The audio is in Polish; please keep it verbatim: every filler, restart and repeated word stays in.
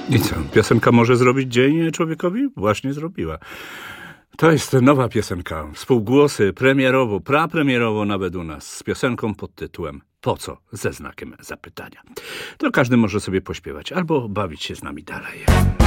I co, piosenka może zrobić dzień człowiekowi? Właśnie zrobiła. To jest nowa piosenka, współgłosy, premierowo, prapremierowo nawet u nas, z piosenką pod tytułem Po co? Ze znakiem zapytania. To każdy może sobie pośpiewać albo bawić się z nami dalej.